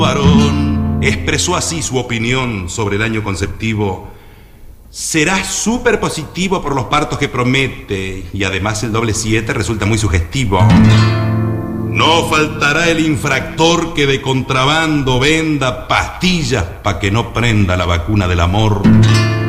varón expresó así su opinión sobre el año conceptivo. Será súper positivo por los partos que promete, y además el doble 7 resulta muy sugestivo. No faltará el infractor que de contrabando venda pastillas pa' que no prenda la vacuna del amor.